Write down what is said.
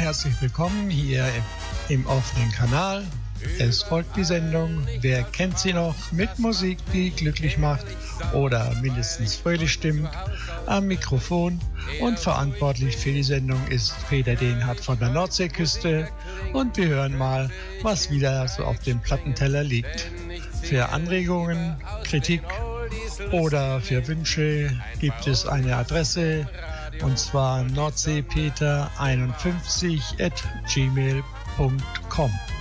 herzlich willkommen hier im offenen Kanal. Es folgt die Sendung Wer kennt sie noch? Mit Musik, die glücklich macht oder mindestens fröhlich stimmt. Am Mikrofon und verantwortlich für die Sendung ist Peter Dehnhardt von der Nordseeküste. Und wir hören mal, was wieder so auf dem Plattenteller liegt. Für Anregungen, Kritik oder für Wünsche gibt es eine Adresse, und zwar nordseepeter51@gmail.com.